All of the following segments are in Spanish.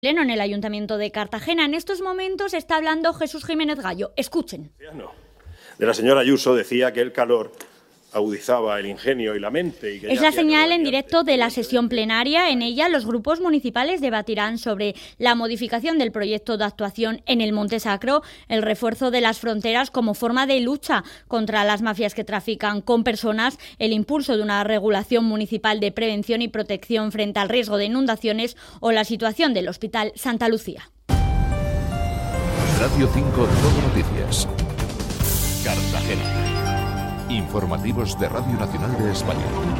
Pleno en el Ayuntamiento de Cartagena. En estos momentos está hablando Jesús Jiménez Gallo. Escuchen. De la señora Ayuso decía que el calor agudizaba el ingenio y la mente. Y que es la señal en directo de la sesión plenaria. En ella los grupos municipales debatirán sobre la modificación del proyecto de actuación en el Monte Sacro, el refuerzo de las fronteras como forma de lucha contra las mafias que trafican con personas, el impulso de una regulación municipal de prevención y protección frente al riesgo de inundaciones o la situación del Hospital Santa Lucía. Radio 5 Todo Noticias. Cartagena. Informativos de Radio Nacional de España.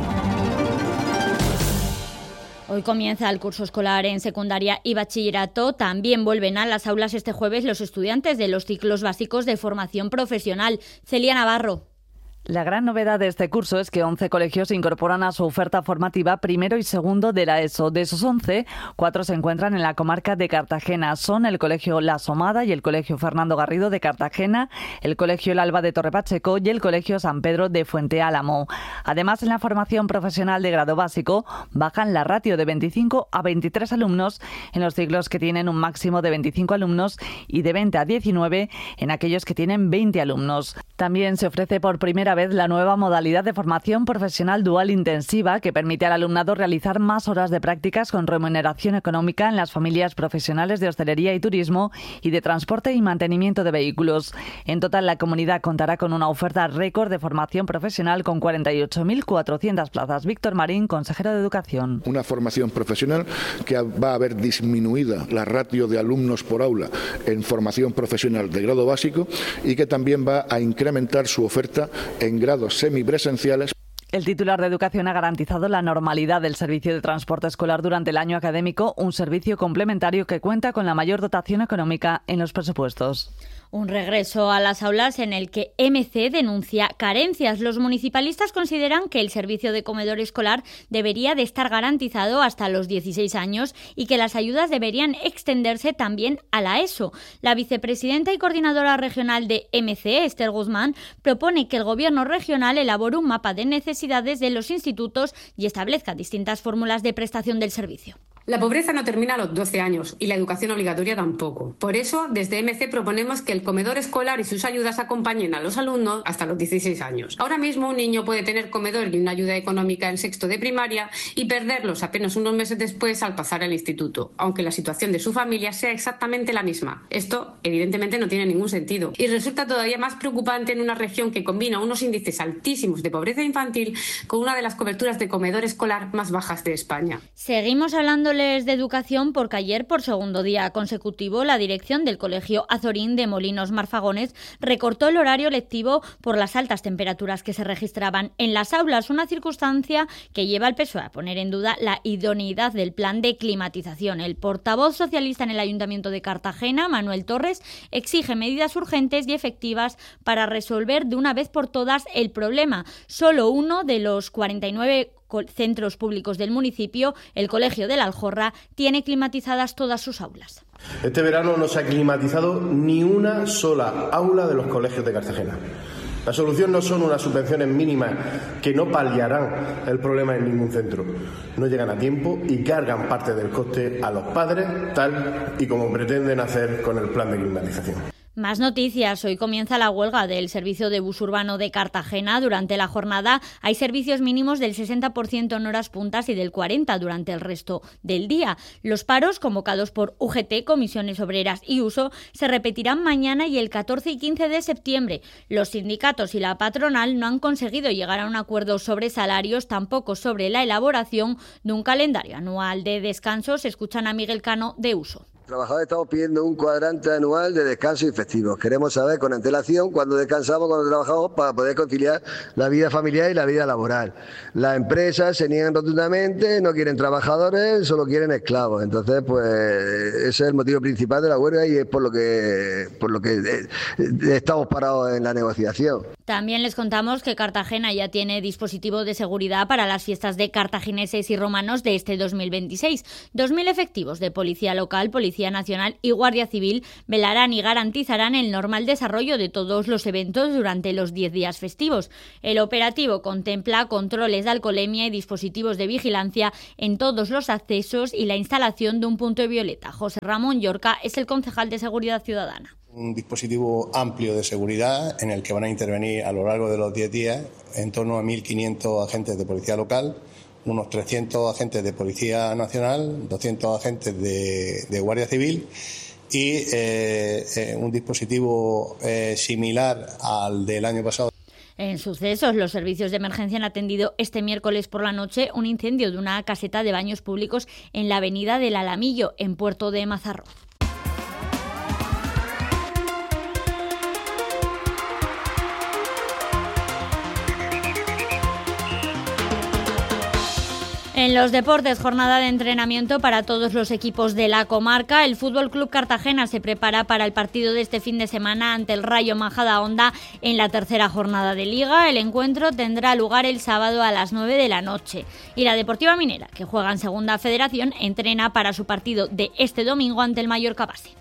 Hoy comienza el curso escolar en secundaria y bachillerato. También vuelven a las aulas este jueves los estudiantes de los ciclos básicos de formación profesional. Celia Navarro. La gran novedad de este curso es que 11 colegios incorporan a su oferta formativa primero y segundo de la ESO. De esos 11, 4 se encuentran en la comarca de Cartagena. Son el Colegio La Somada y el Colegio Fernando Garrido de Cartagena, el Colegio El Alba de Torre Pacheco y el Colegio San Pedro de Fuente Álamo. Además, en la formación profesional de grado básico, bajan la ratio de 25 a 23 alumnos en los ciclos que tienen un máximo de 25 alumnos y de 20 a 19 en aquellos que tienen 20 alumnos. También se ofrece por primera vez la nueva modalidad de formación profesional dual intensiva que permite al alumnado realizar más horas de prácticas con remuneración económica en las familias profesionales de hostelería y turismo y de transporte y mantenimiento de vehículos. En total, la comunidad contará con una oferta récord de formación profesional con 48.400 plazas. Víctor Marín, consejero de Educación. Una formación profesional que va a haber disminuida la ratio de alumnos por aula en formación profesional de grado básico y que también va a incrementar su oferta en grados semipresenciales. El titular de Educación ha garantizado la normalidad del servicio de transporte escolar durante el año académico, un servicio complementario que cuenta con la mayor dotación económica en los presupuestos. Un regreso a las aulas en el que MC denuncia carencias. Los municipalistas consideran que el servicio de comedor escolar debería de estar garantizado hasta los 16 años y que las ayudas deberían extenderse también a la ESO. La vicepresidenta y coordinadora regional de MC, Esther Guzmán, propone que el gobierno regional elabore un mapa de necesidades de los institutos y establezca distintas fórmulas de prestación del servicio. La pobreza no termina a los 12 años y la educación obligatoria tampoco. Por eso, desde MC proponemos que el comedor escolar y sus ayudas acompañen a los alumnos hasta los 16 años. Ahora mismo un niño puede tener comedor y una ayuda económica en sexto de primaria y perderlos apenas unos meses después al pasar al instituto, aunque la situación de su familia sea exactamente la misma. Esto, evidentemente, no tiene ningún sentido y resulta todavía más preocupante en una región que combina unos índices altísimos de pobreza infantil con una de las coberturas de comedor escolar más bajas de España. Seguimos hablando de educación porque ayer, por segundo día consecutivo, la dirección del Colegio Azorín de Molinos Marfagones recortó el horario lectivo por las altas temperaturas que se registraban en las aulas, una circunstancia que lleva al PSOE a poner en duda la idoneidad del plan de climatización. El portavoz socialista en el Ayuntamiento de Cartagena, Manuel Torres, exige medidas urgentes y efectivas para resolver de una vez por todas el problema. Solo uno de los 49 centros públicos del municipio, el Colegio de la Aljorra, tiene climatizadas todas sus aulas. Este verano no se ha climatizado ni una sola aula de los colegios de Cartagena. La solución no son unas subvenciones mínimas que no paliarán el problema en ningún centro. No llegan a tiempo y cargan parte del coste a los padres, tal y como pretenden hacer con el plan de climatización. Más noticias. Hoy comienza la huelga del servicio de bus urbano de Cartagena. Durante la jornada hay servicios mínimos del 60% en horas puntas y del 40% durante el resto del día. Los paros convocados por UGT, Comisiones Obreras y Uso se repetirán mañana y el 14 y 15 de septiembre. Los sindicatos y la patronal no han conseguido llegar a un acuerdo sobre salarios, tampoco sobre la elaboración de un calendario anual de descansos. Escuchan a Miguel Cano de Uso. Los trabajadores estamos pidiendo un cuadrante anual de descanso y festivos. Queremos saber con antelación cuándo descansamos, cuándo trabajamos para poder conciliar la vida familiar y la vida laboral. Las empresas se niegan rotundamente, no quieren trabajadores, solo quieren esclavos. Entonces, pues ese es el motivo principal de la huelga y es por lo que estamos parados en la negociación. También les contamos que Cartagena ya tiene dispositivo de seguridad para las fiestas de cartagineses y romanos de este 2026. 2.000 efectivos de policía local, policía Policía Nacional y Guardia Civil velarán y garantizarán el normal desarrollo de todos los eventos durante los 10 días festivos. El operativo contempla controles de alcoholemia y dispositivos de vigilancia en todos los accesos y la instalación de un punto de violeta. José Ramón Llorca es el concejal de Seguridad Ciudadana. Un dispositivo amplio de seguridad en el que van a intervenir a lo largo de los 10 días en torno a 1.500 agentes de policía local, unos 300 agentes de Policía Nacional, 200 agentes de Guardia Civil y un dispositivo similar al del año pasado. En sucesos, los servicios de emergencia han atendido este miércoles por la noche un incendio de una caseta de baños públicos en la avenida del Alamillo, en Puerto de Mazarrón. En los deportes, jornada de entrenamiento para todos los equipos de la comarca. El Fútbol Club Cartagena se prepara para el partido de este fin de semana ante el Rayo Majadahonda en la tercera jornada de Liga. El encuentro tendrá lugar el sábado a las 9 de la noche. Y la Deportiva Minera, que juega en Segunda Federación, entrena para su partido de este domingo ante el Mallorca Base.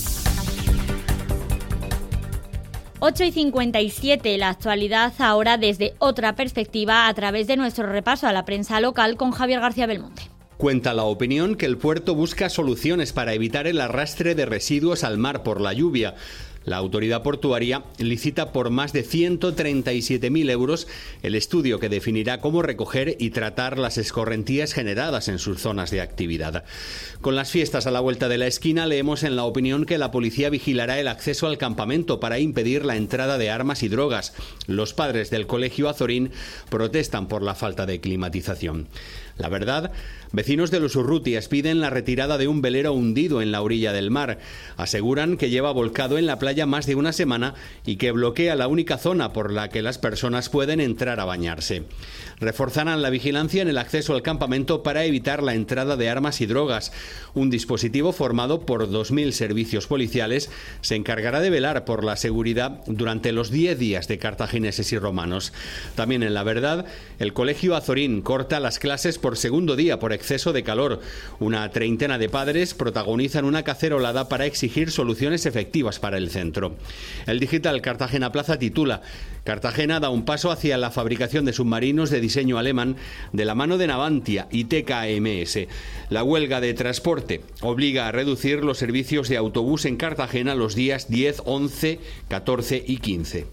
8:57, la actualidad ahora desde otra perspectiva a través de nuestro repaso a la prensa local con Javier García Belmonte. Cuenta la opinión que el puerto busca soluciones para evitar el arrastre de residuos al mar por la lluvia. La autoridad portuaria licita por más de 137.000 euros el estudio que definirá cómo recoger y tratar las escorrentías generadas en sus zonas de actividad. Con las fiestas a la vuelta de la esquina, leemos en la opinión que la policía vigilará el acceso al campamento para impedir la entrada de armas y drogas. Los padres del colegio Azorín protestan por la falta de climatización. La verdad, vecinos de Los Urrutias piden la retirada de un velero hundido en la orilla del mar. Aseguran que lleva volcado en la playa más de una semana y que bloquea la única zona por la que las personas pueden entrar a bañarse. Reforzarán la vigilancia en el acceso al campamento para evitar la entrada de armas y drogas. Un dispositivo formado por 2.000 servicios policiales se encargará de velar por la seguridad durante los 10 días de cartagineses y romanos. También en La Verdad, el colegio Azorín corta las clases por segundo día por exceso de calor. Una treintena de padres protagonizan una cacerolada para exigir soluciones efectivas para el centro. El digital Cartagena Plaza titula: Cartagena da un paso hacia la fabricación de submarinos de diseño alemán de la mano de Navantia y TKMS. La huelga de transporte obliga a reducir los servicios de autobús en Cartagena los días 10, 11, 14 y 15.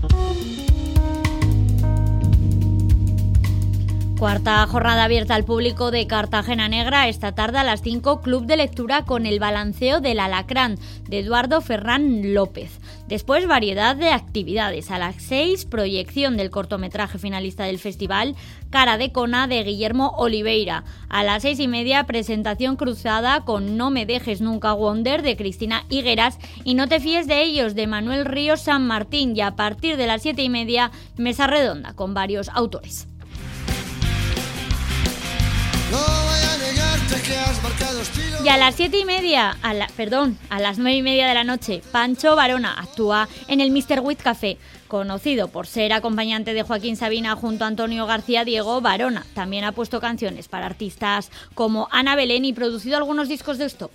Cuarta jornada abierta al público de Cartagena Negra. Esta tarde a las 5, club de lectura con El balanceo del alacrán, de Eduardo Ferrán López. Después, variedad de actividades. A las 6, proyección del cortometraje finalista del festival, Cara de Cona, de Guillermo Oliveira. A las 6:30, presentación cruzada con No me dejes nunca Wonder, de Cristina Higueras, y No te fíes de ellos, de Manuel Ríos San Martín. Y a partir de las 7:30, mesa redonda con varios autores. Y a las 7:30, a las 9:30 de la noche, Pancho Varona actúa en el Mr. Witt Café. Conocido por ser acompañante de Joaquín Sabina junto a Antonio García Diego, Varona también ha puesto canciones para artistas como Ana Belén y producido algunos discos de estopa.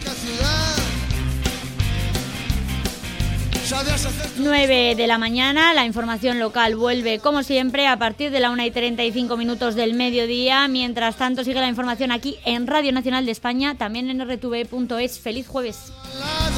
9 de la mañana, la información local vuelve como siempre a partir de la 1:35 del mediodía. Mientras tanto, sigue la información aquí en Radio Nacional de España, también en rtv.es. ¡Feliz jueves!